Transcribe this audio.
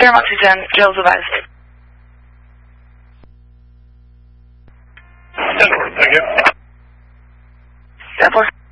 Paramount 210, Joe's advised. 10-4, thank you. 10-4.